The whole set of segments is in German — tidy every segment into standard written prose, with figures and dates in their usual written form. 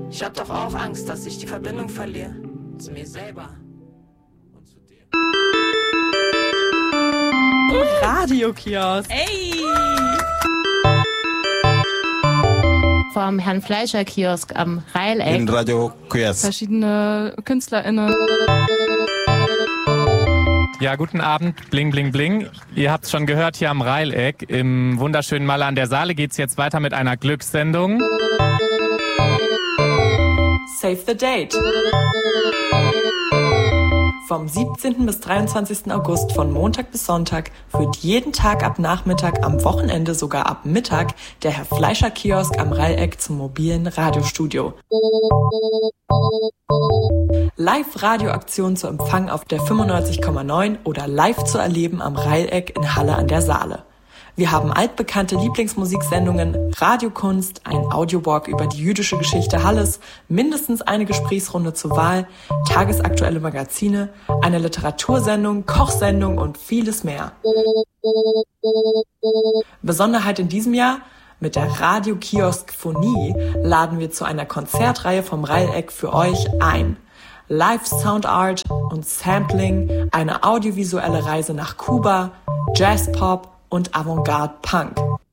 Ich hab doch auch Angst, dass ich die Verbindung verliere. Zu mir selber. Und zu dir. Radiokiosk. Ey! Vom Herrn Fleischer-Kiosk am Reileck. In Radiokiosk. Verschiedene KünstlerInnen. Ja, guten Abend, bling, bling, bling. Ihr habt's schon gehört, hier am Reileck im wunderschönen Malle an der Saale geht's jetzt weiter mit einer Glückssendung. Save the Date. Vom 17. bis 23. August von Montag bis Sonntag führt jeden Tag ab Nachmittag, am Wochenende sogar ab Mittag der Herr Fleischer-Kiosk am Reileck zum mobilen Radiostudio. Live-Radioaktion zu empfangen auf der 95,9 oder live zu erleben am Reileck in Halle an der Saale. Wir haben altbekannte Lieblingsmusiksendungen, Radiokunst, ein Audiowalk über die jüdische Geschichte Halles, mindestens eine Gesprächsrunde zur Wahl, tagesaktuelle Magazine, eine Literatursendung, Kochsendung und vieles mehr. Besonderheit in diesem Jahr: Mit der Radiokiosk-Phonie laden wir zu einer Konzertreihe vom Reileck für euch ein. Live Soundart und Sampling, eine audiovisuelle Reise nach Kuba, Jazzpop und Avantgarde Punk.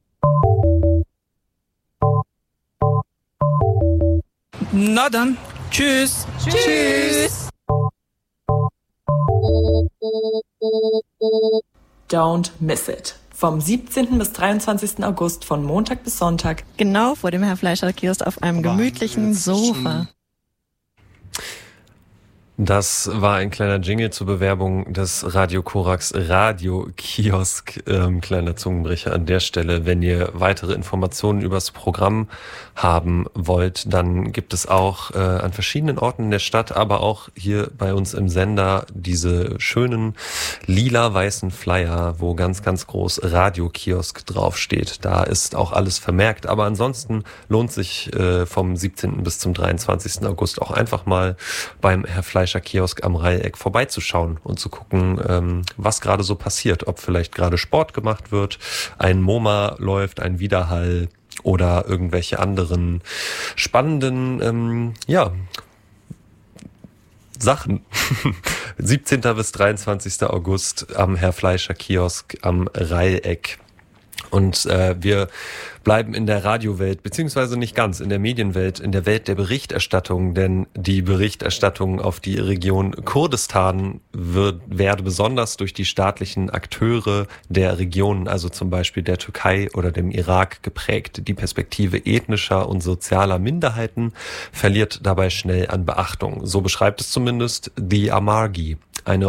Na dann, tschüss. Tschüss. Don't miss it. Vom 17. bis 23. August von Montag bis Sonntag. Genau vor dem Herr Fleischer-Kiosk auf einem gemütlichen Sofa. Das war ein kleiner Jingle zur Bewerbung des Radio Korax Radiokiosk. Kleiner Zungenbrecher an der Stelle. Wenn ihr weitere Informationen über das Programm haben wollt, dann gibt es auch an verschiedenen Orten in der Stadt, aber auch hier bei uns im Sender diese schönen lila-weißen Flyer, wo ganz, ganz groß Radiokiosk draufsteht. Da ist auch alles vermerkt. Aber ansonsten lohnt sich vom 17. bis zum 23. August auch einfach mal beim Herr Fleischer-Kiosk am Reileck vorbeizuschauen und zu gucken, was gerade so passiert. Ob vielleicht gerade Sport gemacht wird, ein MoMA läuft, ein Widerhall oder irgendwelche anderen spannenden, Sachen. 17. bis 23. August am Herr Fleischer-Kiosk am Reileck. Und wir bleiben in der Radiowelt, beziehungsweise nicht ganz, in der Medienwelt, in der Welt der Berichterstattung, denn die Berichterstattung auf die Region Kurdistan werde besonders durch die staatlichen Akteure der Regionen, also zum Beispiel der Türkei oder dem Irak, geprägt. Die Perspektive ethnischer und sozialer Minderheiten verliert dabei schnell an Beachtung. So beschreibt es zumindest The Amargi, eine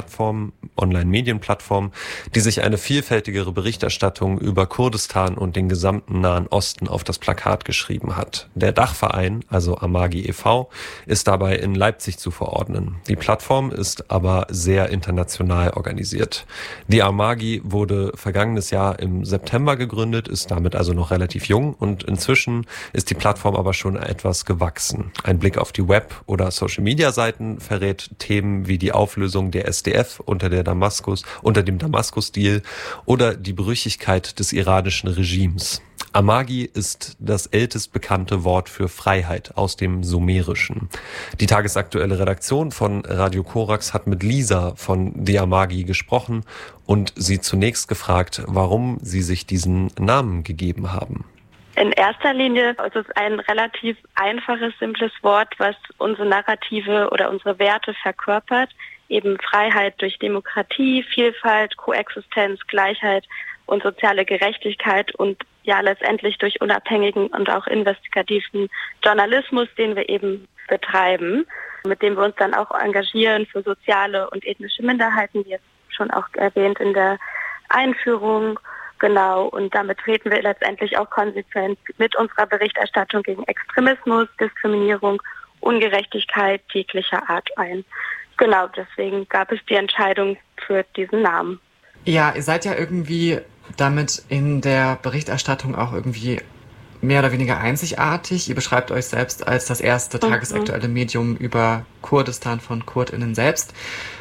Online-Medienplattform, die sich eine vielfältigere Berichterstattung über Kurdistan und den gesamten Nahen Osten auf das Plakat geschrieben hat. Der Dachverein, also Amargi e.V., ist dabei in Leipzig zu verordnen. Die Plattform ist aber sehr international organisiert. Die Amargi wurde vergangenes Jahr im September gegründet, ist damit also noch relativ jung und inzwischen ist die Plattform aber schon etwas gewachsen. Ein Blick auf die Web- oder Social-Media-Seiten verrät Themen wie die Auflösung der SDF unter dem Damaskus-Deal oder die Brüchigkeit des iranischen Regimes. Amargi ist das ältest bekannte Wort für Freiheit aus dem Sumerischen. Die tagesaktuelle Redaktion von Radio Korax hat mit Lisa von The Amargi gesprochen und sie zunächst gefragt, warum sie sich diesen Namen gegeben haben. In erster Linie ist es ein relativ einfaches, simples Wort, was unsere Narrative oder unsere Werte verkörpert. Eben Freiheit durch Demokratie, Vielfalt, Koexistenz, Gleichheit und soziale Gerechtigkeit und ja letztendlich durch unabhängigen und auch investigativen Journalismus, den wir eben betreiben, mit dem wir uns dann auch engagieren für soziale und ethnische Minderheiten, wie jetzt schon auch erwähnt in der Einführung. Genau, und damit treten wir letztendlich auch konsequent mit unserer Berichterstattung gegen Extremismus, Diskriminierung, Ungerechtigkeit jeglicher Art ein. Genau, deswegen gab es die Entscheidung für diesen Namen. Ja, ihr seid ja irgendwie damit in der Berichterstattung auch irgendwie mehr oder weniger einzigartig. Ihr beschreibt euch selbst als das erste tagesaktuelle Medium über Kurdistan von KurdInnen selbst.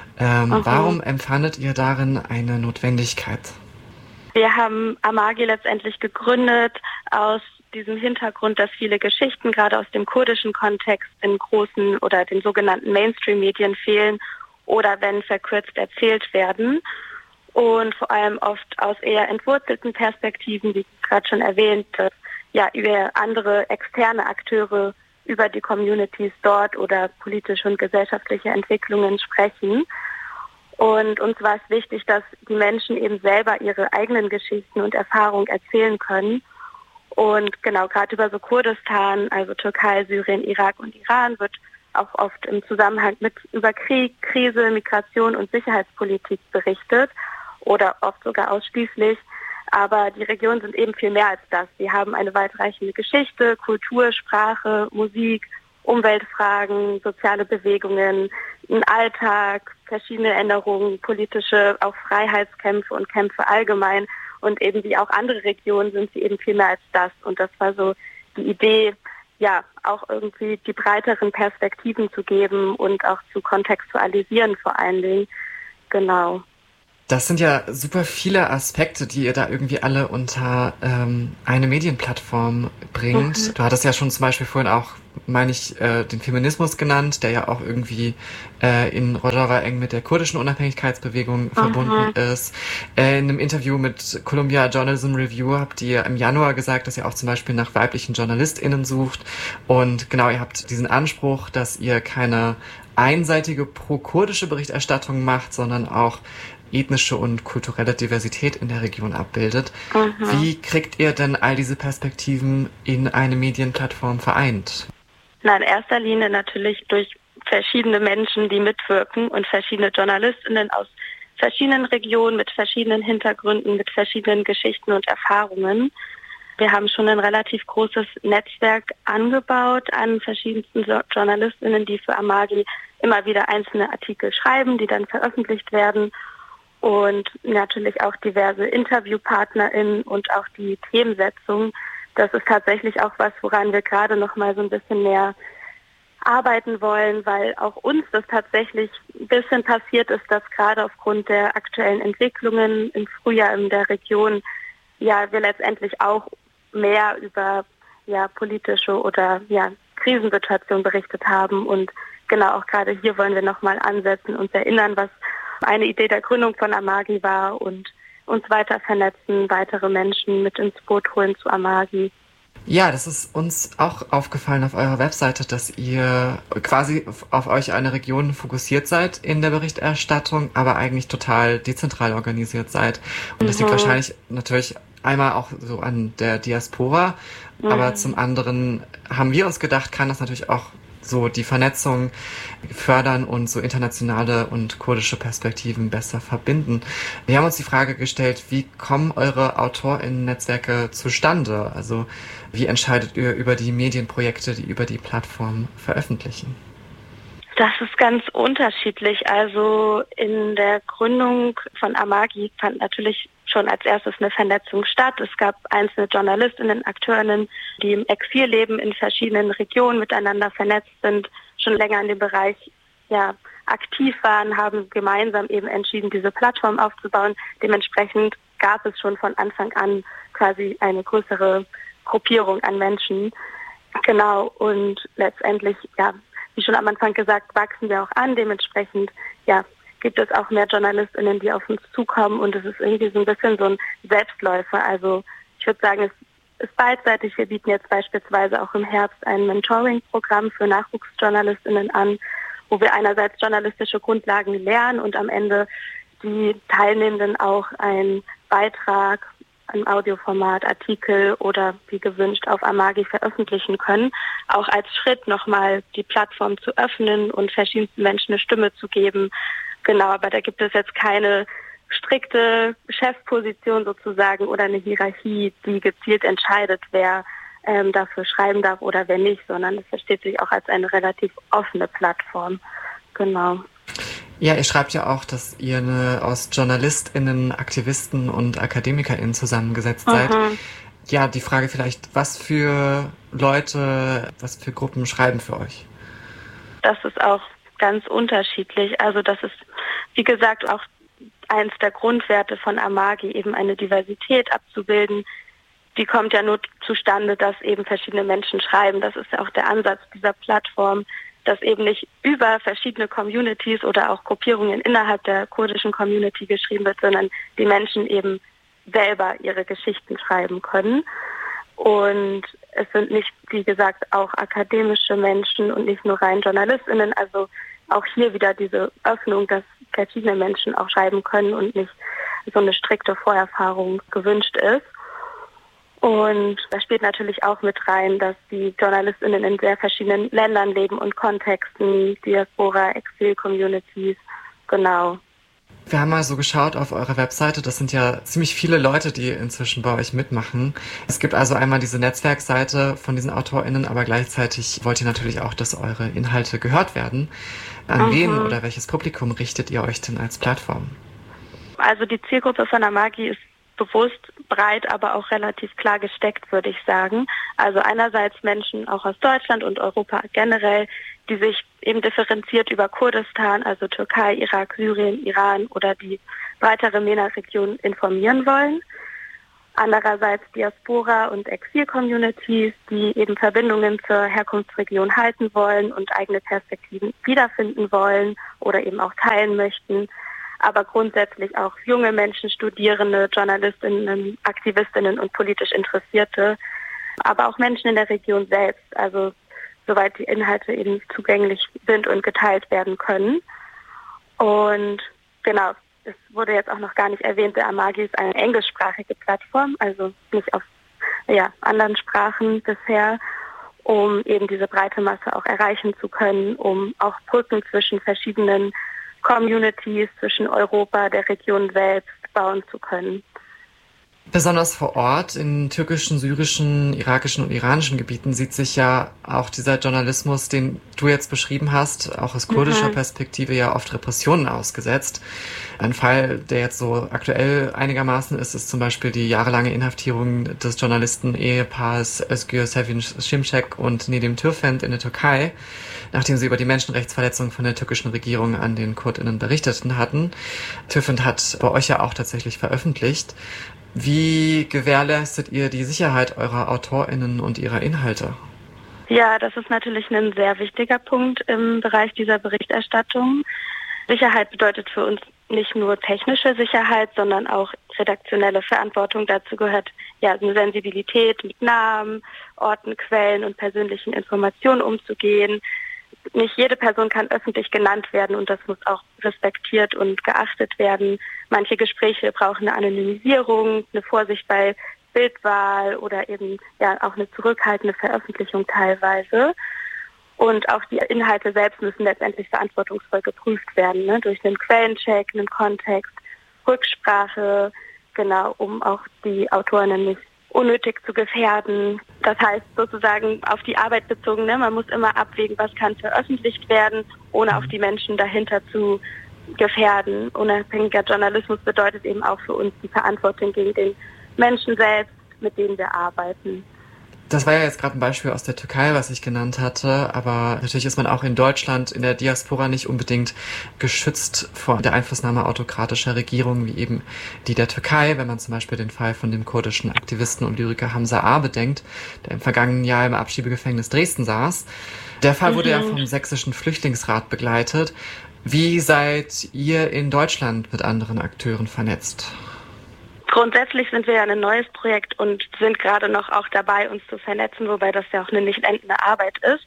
Warum empfandet ihr darin eine Notwendigkeit? Wir haben Amargi letztendlich gegründet aus diesem Hintergrund, dass viele Geschichten gerade aus dem kurdischen Kontext in großen oder den sogenannten Mainstream-Medien fehlen oder wenn verkürzt erzählt werden. Und vor allem oft aus eher entwurzelten Perspektiven, wie gerade schon erwähnt, ja, über andere externe Akteure, über die Communities dort oder politische und gesellschaftliche Entwicklungen sprechen. Und uns war es wichtig, dass die Menschen eben selber ihre eigenen Geschichten und Erfahrungen erzählen können. Und genau, gerade über so Kurdistan, also Türkei, Syrien, Irak und Iran, wird auch oft im Zusammenhang über Krieg, Krise, Migration und Sicherheitspolitik berichtet oder oft sogar ausschließlich. Aber die Regionen sind eben viel mehr als das. Sie haben eine weitreichende Geschichte, Kultur, Sprache, Musik, Umweltfragen, soziale Bewegungen, einen Alltag, verschiedene Änderungen, politische, auch Freiheitskämpfe und Kämpfe allgemein. Und eben wie auch andere Regionen sind sie eben viel mehr als das. Und das war so die Idee, ja, auch irgendwie die breiteren Perspektiven zu geben und auch zu kontextualisieren vor allen Dingen. Genau. Das sind ja super viele Aspekte, die ihr da irgendwie alle unter eine Medienplattform bringt. Du hattest ja schon zum Beispiel vorhin auch, meine ich, den Feminismus genannt, der ja auch irgendwie in Rojava eng mit der kurdischen Unabhängigkeitsbewegung verbunden ist. In einem Interview mit Columbia Journalism Review habt ihr im Januar gesagt, dass ihr auch zum Beispiel nach weiblichen JournalistInnen sucht. Und genau, ihr habt diesen Anspruch, dass ihr keine einseitige pro-kurdische Berichterstattung macht, sondern auch ethnische und kulturelle Diversität in der Region abbildet. Wie kriegt ihr denn all diese Perspektiven in eine Medienplattform vereint? Na, in erster Linie natürlich durch verschiedene Menschen, die mitwirken und verschiedene JournalistInnen aus verschiedenen Regionen mit verschiedenen Hintergründen, mit verschiedenen Geschichten und Erfahrungen. Wir haben schon ein relativ großes Netzwerk angebaut an verschiedensten JournalistInnen, die für Amagi immer wieder einzelne Artikel schreiben, die dann veröffentlicht werden. Und natürlich auch diverse InterviewpartnerInnen und auch die Themensetzung. Das ist tatsächlich auch was, woran wir gerade noch mal so ein bisschen mehr arbeiten wollen, weil auch uns das tatsächlich ein bisschen passiert ist, dass gerade aufgrund der aktuellen Entwicklungen im Frühjahr in der Region ja wir letztendlich auch mehr über politische oder Krisensituationen berichtet haben. Und genau auch gerade hier wollen wir noch mal ansetzen und erinnern, was eine Idee der Gründung von Amagi war und uns weiter vernetzen, weitere Menschen mit ins Boot holen zu Amagi. Ja, das ist uns auch aufgefallen auf eurer Webseite, dass ihr quasi auf euch eine Region fokussiert seid in der Berichterstattung, aber eigentlich total dezentral organisiert seid. Und das liegt wahrscheinlich natürlich einmal auch so an der Diaspora, aber zum anderen haben wir uns gedacht, kann das natürlich auch so die Vernetzung fördern und so internationale und kurdische Perspektiven besser verbinden. Wir haben uns die Frage gestellt, wie kommen eure AutorInnen-Netzwerke zustande? Also wie entscheidet ihr über die Medienprojekte, die über die Plattform veröffentlichen? Das ist ganz unterschiedlich. Also in der Gründung von Amagi fand natürlich schon als erstes eine Vernetzung statt. Es gab einzelne JournalistInnen, AkteurInnen, die im Exil leben, in verschiedenen Regionen miteinander vernetzt sind, schon länger in dem Bereich aktiv waren, haben gemeinsam eben entschieden, diese Plattform aufzubauen. Dementsprechend gab es schon von Anfang an quasi eine größere Gruppierung an Menschen. Genau, und letztendlich, wie schon am Anfang gesagt, wachsen wir auch an. Dementsprechend, gibt es auch mehr JournalistInnen, die auf uns zukommen und es ist irgendwie so ein bisschen so ein Selbstläufer. Also ich würde sagen, es ist beidseitig. Wir bieten jetzt beispielsweise auch im Herbst ein Mentoring-Programm für NachwuchsjournalistInnen an, wo wir einerseits journalistische Grundlagen lernen und am Ende die Teilnehmenden auch einen Beitrag im Audioformat, Artikel oder wie gewünscht auf Amagi veröffentlichen können, auch als Schritt nochmal die Plattform zu öffnen und verschiedensten Menschen eine Stimme zu geben. Genau, aber da gibt es jetzt keine strikte Chefposition sozusagen oder eine Hierarchie, die gezielt entscheidet, wer dafür schreiben darf oder wer nicht, sondern es versteht sich auch als eine relativ offene Plattform. Genau. Ja, ihr schreibt ja auch, dass ihr aus JournalistInnen, Aktivisten und AkademikerInnen zusammengesetzt seid. Ja, die Frage vielleicht, was für Leute, was für Gruppen schreiben für euch? Das ist auch ganz unterschiedlich. Also das ist, wie gesagt, auch eins der Grundwerte von Amagi, eben eine Diversität abzubilden, die kommt ja nur zustande, dass eben verschiedene Menschen schreiben. Das ist ja auch der Ansatz dieser Plattform, dass eben nicht über verschiedene Communities oder auch Gruppierungen innerhalb der kurdischen Community geschrieben wird, sondern die Menschen eben selber ihre Geschichten schreiben können. Und es sind nicht, wie gesagt, auch akademische Menschen und nicht nur rein JournalistInnen. Also auch hier wieder diese Öffnung, dass verschiedene Menschen auch schreiben können und nicht so eine strikte Vorerfahrung gewünscht ist. Und da spielt natürlich auch mit rein, dass die JournalistInnen in sehr verschiedenen Ländern leben und Kontexten, Diaspora, Exil-Communities, genau. Wir haben mal so geschaut auf eurer Webseite, das sind ja ziemlich viele Leute, die inzwischen bei euch mitmachen. Es gibt also einmal diese Netzwerkseite von diesen AutorInnen, aber gleichzeitig wollt ihr natürlich auch, dass eure Inhalte gehört werden. An wen oder welches Publikum richtet ihr euch denn als Plattform? Also die Zielgruppe von Amagi ist bewusst breit, aber auch relativ klar gesteckt, würde ich sagen. Also einerseits Menschen auch aus Deutschland und Europa generell, die sich eben differenziert über Kurdistan, also Türkei, Irak, Syrien, Iran oder die breitere MENA-Region informieren wollen. Andererseits Diaspora und Exil-Communities, die eben Verbindungen zur Herkunftsregion halten wollen und eigene Perspektiven wiederfinden wollen oder eben auch teilen möchten. Aber grundsätzlich auch junge Menschen, Studierende, JournalistInnen, AktivistInnen und politisch Interessierte, aber auch Menschen in der Region selbst, also soweit die Inhalte eben zugänglich sind und geteilt werden können. Und genau, es wurde jetzt auch noch gar nicht erwähnt, der Amagi ist eine englischsprachige Plattform, also nicht auf anderen Sprachen bisher, um eben diese breite Masse auch erreichen zu können, um auch Brücken zwischen verschiedenen Communities, zwischen Europa, der Region selbst bauen zu können. Besonders vor Ort in türkischen, syrischen, irakischen und iranischen Gebieten sieht sich ja auch dieser Journalismus, den du jetzt beschrieben hast, auch aus kurdischer Perspektive ja oft Repressionen ausgesetzt. Ein Fall, der jetzt so aktuell einigermaßen ist zum Beispiel die jahrelange Inhaftierung des Journalisten-Ehepaars Özgür Sevin Şimşek und Nedim Türfend in der Türkei, nachdem sie über die Menschenrechtsverletzungen von der türkischen Regierung an den KurdInnen berichteten hatten. Türfend hat bei euch ja auch tatsächlich veröffentlicht. Wie gewährleistet ihr die Sicherheit eurer AutorInnen und ihrer Inhalte? Ja, das ist natürlich ein sehr wichtiger Punkt im Bereich dieser Berichterstattung. Sicherheit bedeutet für uns nicht nur technische Sicherheit, sondern auch redaktionelle Verantwortung. Dazu gehört ja eine Sensibilität, mit Namen, Orten, Quellen und persönlichen Informationen umzugehen. Nicht jede Person kann öffentlich genannt werden und das muss auch respektiert und geachtet werden. Manche Gespräche brauchen eine Anonymisierung, eine Vorsicht bei Bildwahl oder eben ja auch eine zurückhaltende Veröffentlichung teilweise. Und auch die Inhalte selbst müssen letztendlich verantwortungsvoll geprüft werden, ne? Durch einen Quellencheck, einen Kontext, Rücksprache, genau, um auch die Autorinnen nicht unnötig zu gefährden. Das heißt sozusagen auf die Arbeit bezogen, ne? Man muss immer abwägen, was kann veröffentlicht werden, ohne auf die Menschen dahinter zu gefährden. Unabhängiger Journalismus bedeutet eben auch für uns die Verantwortung gegen den Menschen selbst, mit denen wir arbeiten. Das war ja jetzt gerade ein Beispiel aus der Türkei, was ich genannt hatte, aber natürlich ist man auch in Deutschland, in der Diaspora nicht unbedingt geschützt vor der Einflussnahme autokratischer Regierungen wie eben die der Türkei, wenn man zum Beispiel den Fall von dem kurdischen Aktivisten und Lyriker Hamza A. bedenkt, der im vergangenen Jahr im Abschiebegefängnis Dresden saß. Der Fall wurde ja vom Sächsischen Flüchtlingsrat begleitet. Wie seid ihr in Deutschland mit anderen Akteuren vernetzt? Grundsätzlich sind wir ja ein neues Projekt und sind gerade noch auch dabei, uns zu vernetzen, wobei das ja auch eine nicht endende Arbeit ist.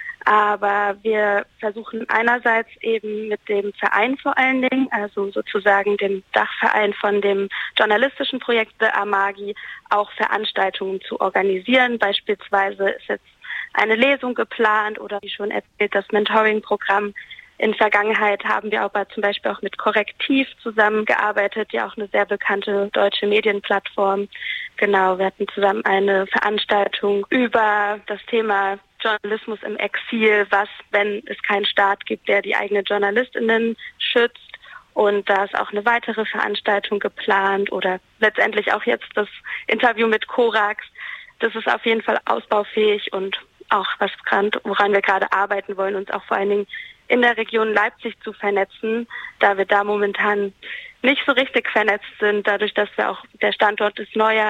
Aber wir versuchen einerseits eben mit dem Verein vor allen Dingen, also sozusagen dem Dachverein von dem journalistischen Projekt The Amagi, auch Veranstaltungen zu organisieren. Beispielsweise ist jetzt eine Lesung geplant oder wie schon erzählt, das Mentoring-Programm. In Vergangenheit haben wir aber zum Beispiel auch mit Korrektiv zusammengearbeitet, ja auch eine sehr bekannte deutsche Medienplattform. Genau, wir hatten zusammen eine Veranstaltung über das Thema Journalismus im Exil, was, wenn es keinen Staat gibt, der die eigenen JournalistInnen schützt. Und da ist auch eine weitere Veranstaltung geplant oder letztendlich auch jetzt das Interview mit Korax. Das ist auf jeden Fall ausbaufähig und auch woran wir gerade arbeiten wollen, uns auch vor allen Dingen in der Region Leipzig zu vernetzen, da wir da momentan nicht so richtig vernetzt sind, dadurch, dass wir auch, der Standort ist neuer,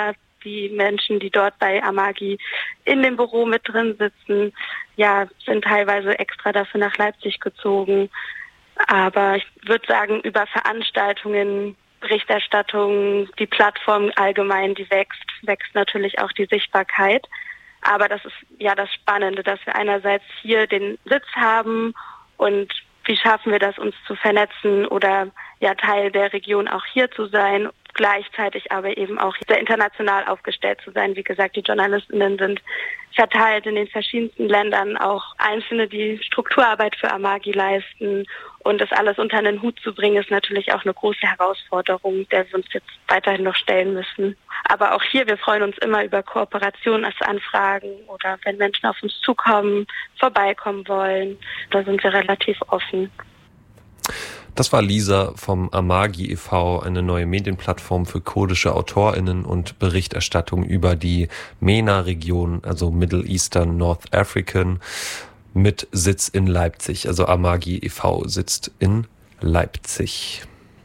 die Menschen, die dort bei Amagi in dem Büro mit drin sitzen, ja, sind teilweise extra dafür nach Leipzig gezogen. Aber ich würde sagen, über Veranstaltungen, Berichterstattung, die Plattform allgemein, die wächst natürlich auch die Sichtbarkeit. Aber das ist ja das Spannende, dass wir einerseits hier den Sitz haben und wie schaffen wir das, uns zu vernetzen oder ja Teil der Region auch hier zu sein, gleichzeitig aber eben auch sehr international aufgestellt zu sein. Wie gesagt, die JournalistInnen sind verteilt in den verschiedensten Ländern, auch Einzelne, die Strukturarbeit für Amagi leisten. Und das alles unter einen Hut zu bringen, ist natürlich auch eine große Herausforderung, der wir uns jetzt weiterhin noch stellen müssen. Aber auch hier, wir freuen uns immer über Kooperationsanfragen oder wenn Menschen auf uns zukommen, vorbeikommen wollen. Da sind wir relativ offen. Das war Lisa vom Amagi e.V., eine neue Medienplattform für kurdische AutorInnen und Berichterstattung über die MENA-Region, also Middle Eastern North African, mit Sitz in Leipzig. Also Amagi e.V. sitzt in Leipzig.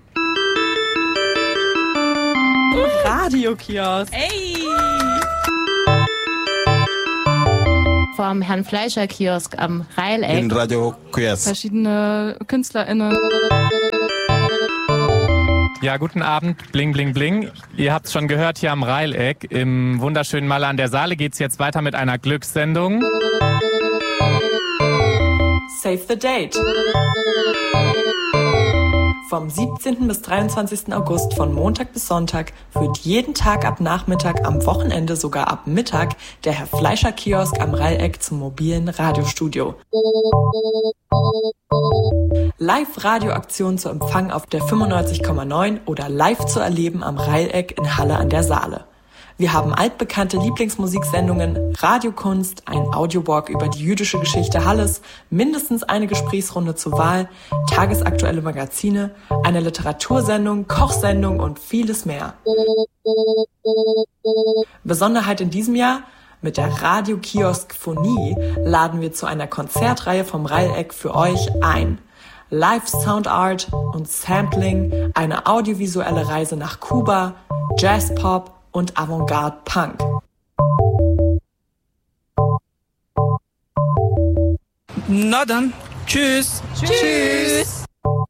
Radiokiosk. Ey! Vom Herrn Fleischer Kiosk am Reileck. In Radiokiosk. Verschiedene KünstlerInnen. Ja, guten Abend, bling, bling, bling. Ihr habt es schon gehört, hier am Reileck im wunderschönen Malle an der Saale geht's jetzt weiter mit einer Glückssendung. Save the Date. Vom 17. bis 23. August von Montag bis Sonntag führt jeden Tag ab Nachmittag, am Wochenende sogar ab Mittag der Herr Fleischer Kiosk am Reileck zum mobilen Radiostudio. Live-Radioaktion zu empfangen auf der 95,9 oder live zu erleben am Reileck in Halle an der Saale. Wir haben altbekannte Lieblingsmusiksendungen, Radiokunst, ein Audiowalk über die jüdische Geschichte Halles, mindestens eine Gesprächsrunde zur Wahl, tagesaktuelle Magazine, eine Literatursendung, Kochsendung und vieles mehr. Besonderheit in diesem Jahr: Mit der Radiokiosk-Phonie laden wir zu einer Konzertreihe vom Reileck für euch ein. Live Soundart und Sampling, eine audiovisuelle Reise nach Kuba, Jazzpop und Avantgarde Punk. Na dann, tschüss. Tschüss.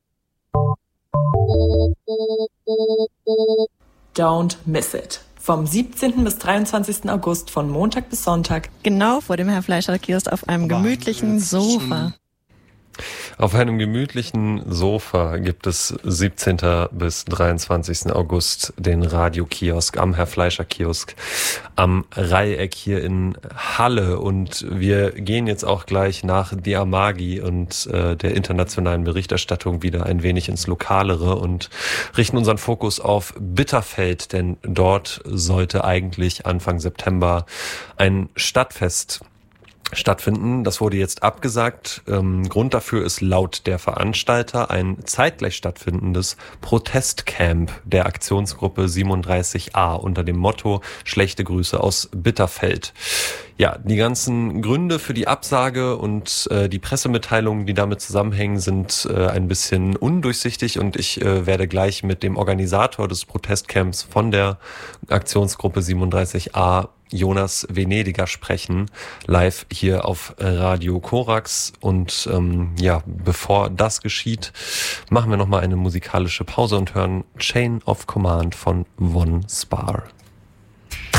Don't miss it. Vom 17. bis 23. August von Montag bis Sonntag. Genau vor dem Herr Fleischer Kiosk auf einem gemütlichen Sofa. Auf einem gemütlichen Sofa gibt es 17. bis 23. August den Radiokiosk am Herr Fleischer Kiosk am Reileck hier in Halle. Und wir gehen jetzt auch gleich nach The Amagi und der internationalen Berichterstattung wieder ein wenig ins Lokalere und richten unseren Fokus auf Bitterfeld, denn dort sollte eigentlich Anfang September ein Stadtfest stattfinden. Das wurde jetzt abgesagt. Grund dafür ist laut der Veranstalter ein zeitgleich stattfindendes Protestcamp der Aktionsgruppe 37a unter dem Motto Schlechte Grüße aus Bitterfeld. Ja, die ganzen Gründe für die Absage und die Pressemitteilungen, die damit zusammenhängen, sind ein bisschen undurchsichtig und ich werde gleich mit dem Organisator des Protestcamps von der Aktionsgruppe 37a, Jonas Venediger, sprechen, live hier auf Radio Korax. Und ja, bevor das geschieht, machen wir nochmal eine musikalische Pause und hören Chain of Command von Von Spar.